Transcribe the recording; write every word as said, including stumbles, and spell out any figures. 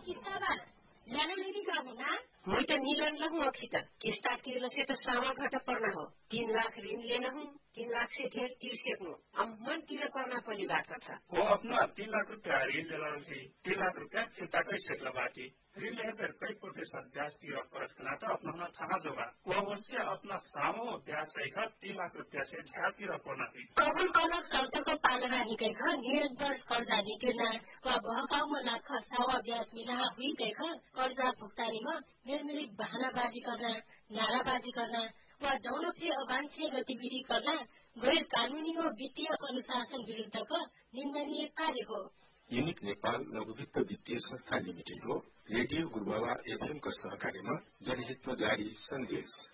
किस्ता बा ल्यानो नहीं का होना मैं तो नीलन लगूं अखिता किस्ता तिर्न से तो सावा घटा पड़ना हो तीन लाख ऋण लेना हूँ तीन लाख से ढेर तीर सकूं अब मन तिर पड़ना पड़ी बात कथा वो अपना तीन लाख रुपया ऋण लेना थी तीन लाख रुपया फिर्ता कैसे बाटी ऋण लेकर कई प्रतिशत ब्याज तिर पड़ना तो अपना थाहा जोगा वो वर्ष अपना सामो ब्याज सहित तीन लाख रुपया से ढेर तिर पड़ना थी कौन कौन शर्त को पालना निकै घर निर् वर्ष कर्जा निकलना वा बहकाउ में लाख सावा ब्याज मिला हुई कह कर्जा भुगतानी में मेरमेरी बहानाबाजी करना नाराबाजी करना वा जौन भी अवांछनीय गतिविधि करना गैर कानूनी व वित्तीय अनुशासन विरुद्धको निन्दनीय कार्य हो। युनिक नेपाल लघुवित्त वित्तीय संस्था लिमिटेड हो रेडियो गुरुबाबा एफएम को सहकार्यमा जनहितमा जारी सन्देश।